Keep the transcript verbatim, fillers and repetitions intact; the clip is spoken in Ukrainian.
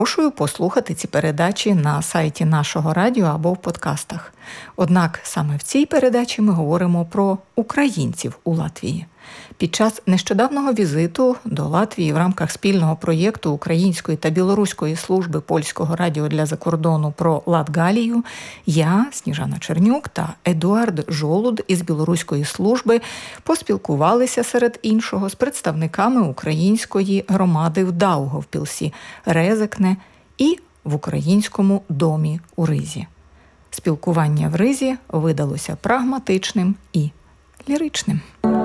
Запрошую послухати ці передачі на сайті нашого радіо або в подкастах. Однак саме в цій передачі ми говоримо про українців у Латвії. Під час нещодавнього візиту до Латвії в рамках спільного проєкту Української та Білоруської служби Польського радіо для закордону про Латгалію я, Сніжана Чернюк та Едуард Жолуд із Білоруської служби поспілкувалися серед іншого з представниками української громади в Даугавпілсі, Резекне і в Українському домі у Ризі. Спілкування в Ризі видалося прагматичним і ліричним.